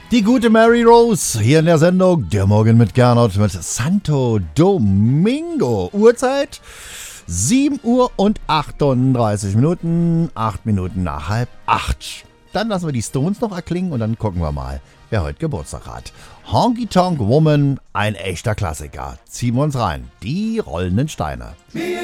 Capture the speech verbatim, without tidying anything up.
Die gute Mary Rose hier in der Sendung Der Morgen mit Gernot mit Santo Domingo. Uhrzeit sieben Uhr und achtunddreißig Minuten, acht Minuten nach halb acht. Dann lassen wir die Stones noch erklingen und dann gucken wir mal, wer heute Geburtstag hat. Honky Tonk Woman, ein echter Klassiker. Ziehen wir uns rein. Die rollenden Steine.